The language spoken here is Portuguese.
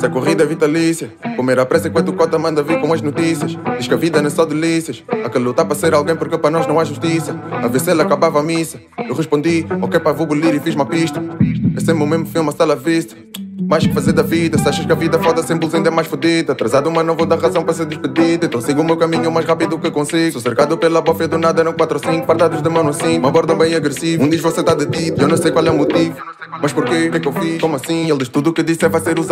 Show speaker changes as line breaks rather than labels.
Esta corrida é vitalícia. Comer a pressa enquanto o cota manda vir com as notícias. Diz que a vida não é só delícias. Há que lutar para ser alguém porque para nós não há justiça. A ver se ela acabava a missa. Eu respondi, ok pá, vou bolir e fiz uma pista. É sempre o mesmo filme, hasta la vista. Mais que fazer da vida, se achas que a vida foda sem bulls ainda é mais fodida. Atrasado, mas não vou dar razão para ser despedido. Então sigo o meu caminho o mais rápido que consigo. Sou cercado pela bofia do nada, eram 4 ou 5 fardados de mano assim, uma borda bem agressiva. Um diz você tá detido, eu não sei qual é o motivo. Mas porquê, o que é que eu fiz, como assim? Ele diz tudo o que disse vai ser usado.